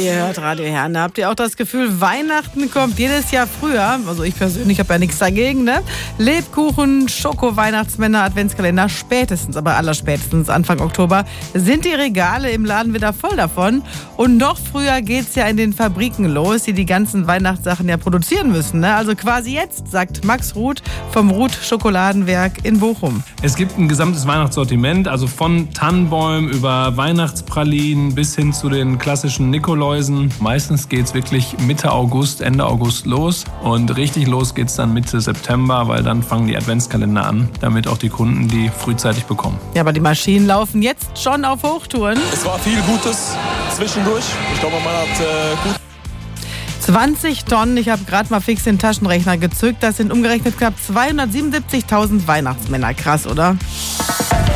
Ihr hört Radio Herne. Habt ihr auch das Gefühl, Weihnachten kommt jedes Jahr früher? Also ich persönlich habe ja nichts dagegen, ne? Lebkuchen, Schoko-Weihnachtsmänner, Adventskalender, spätestens, aber allerspätestens Anfang Oktober sind die Regale im Laden wieder voll davon. Und noch früher geht's ja in den Fabriken los, die ganzen Weihnachtssachen ja produzieren müssen, ne? Also quasi jetzt, sagt Max Ruth vom Ruth Schokoladenwerk in Bochum. Es gibt ein gesamtes Weihnachtssortiment, also von Tannenbäumen über Weihnachtspralinen bis hin zu den klassischen Nikoläusen. Meistens geht's wirklich Mitte August, Ende August los und richtig los geht's dann Mitte September, weil dann fangen die Adventskalender an, damit auch die Kunden die frühzeitig bekommen. Ja, aber die Maschinen laufen jetzt schon auf Hochtouren. Es war viel Gutes zwischendurch. Ich glaube, man hat gut 20 Tonnen, ich habe gerade mal fix den Taschenrechner gezückt, das sind umgerechnet knapp 277.000 Weihnachtsmänner. Krass, oder?